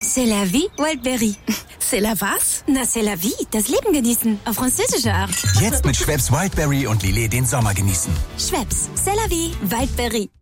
C'est la vie, Wildberry. C'est la was? Na, c'est la vie, das Leben genießen. Auf französische Art. Jetzt mit Schweppes Wildberry und Lillet den Sommer genießen. Schweppes, c'est la vie, Wildberry.